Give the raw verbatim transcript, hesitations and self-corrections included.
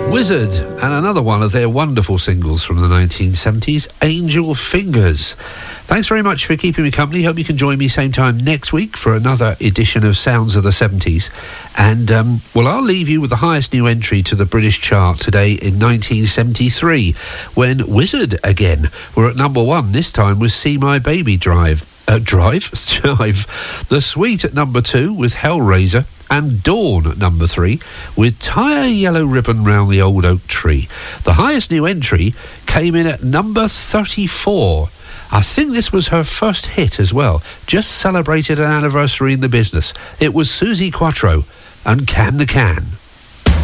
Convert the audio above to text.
Wizard, and another one of their wonderful singles from the nineteen seventies, Angel Fingers. Thanks very much for keeping me company. Hope you can join me same time next week for another edition of Sounds of the seventies. And, um, well, I'll leave you with the highest new entry to the British chart today in nineteen seventy-three, when Wizard again were at number one, this time with See My Baby Drive. Uh, drive? Jive. The Sweet at number two with Hellraiser. And Dawn at number three with Tie a Yellow Ribbon Round the Old Oak Tree. The highest new entry came in at number thirty-four. I think this was her first hit as well. Just celebrated an anniversary in the business. It was Suzi Quatro and Can the Can.